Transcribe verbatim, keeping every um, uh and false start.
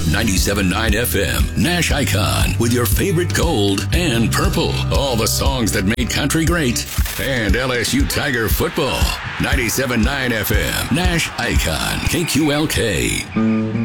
ninety-seven point nine F M, Nash Icon, with your favorite gold and purple. All the songs that made country great. And L S U Tiger football. ninety-seven point nine F M, Nash Icon, K Q L K.